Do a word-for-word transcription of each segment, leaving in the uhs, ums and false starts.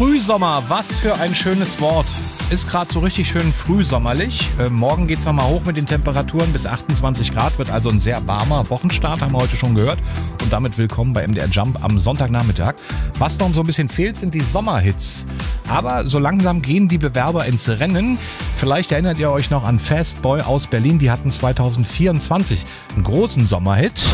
Frühsommer, was für ein schönes Wort. Ist gerade so richtig schön frühsommerlich. Äh, morgen geht es nochmal hoch mit den Temperaturen bis achtundzwanzig Grad. Wird also ein sehr warmer Wochenstart, haben wir heute schon gehört. Und damit willkommen bei M D R Jump am Sonntagnachmittag. Was noch so ein bisschen fehlt, sind die Sommerhits. Aber so langsam gehen die Bewerber ins Rennen. Vielleicht erinnert ihr euch noch an Fastboy aus Berlin. Die hatten zwanzig vierundzwanzig einen großen Sommerhit.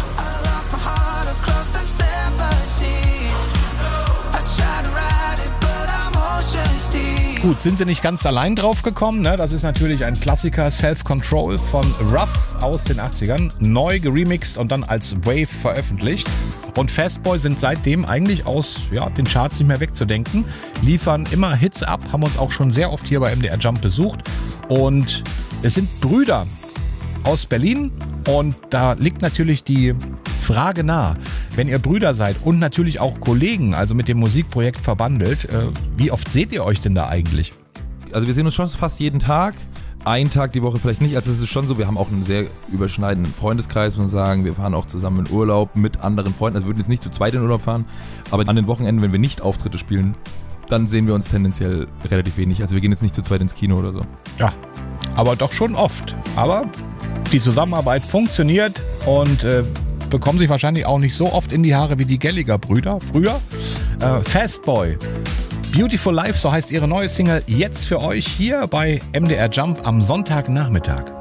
Gut, sind sie nicht ganz allein drauf gekommen, ne? Das ist natürlich ein Klassiker, Self-Control von Ruff aus den achtzigern, neu geremixed und dann als Wave veröffentlicht. Und Fastboy sind seitdem eigentlich aus ja, den Charts nicht mehr wegzudenken, liefern immer Hits ab, haben uns auch schon sehr oft hier bei M D R Jump besucht. Und es sind Brüder aus Berlin und da liegt natürlich die Frage nahe, wenn ihr Brüder seid und natürlich auch Kollegen, also mit dem Musikprojekt verbandelt, äh, wie oft seht ihr euch denn da eigentlich? Also wir sehen uns schon fast jeden Tag, einen Tag die Woche vielleicht nicht, also es ist schon so, wir haben auch einen sehr überschneidenden Freundeskreis, muss man sagen, wir fahren auch zusammen in Urlaub mit anderen Freunden, also wir würden jetzt nicht zu zweit in Urlaub fahren, aber an den Wochenenden, wenn wir nicht Auftritte spielen, dann sehen wir uns tendenziell relativ wenig, also wir gehen jetzt nicht zu zweit ins Kino oder so. Ja, aber doch schon oft, aber die Zusammenarbeit funktioniert und äh, bekommen sich wahrscheinlich auch nicht so oft in die Haare wie die Gallagher-Brüder früher. Äh, Fastboy, Beautiful Life, so heißt ihre neue Single, jetzt für euch hier bei M D R Jump am Sonntagnachmittag.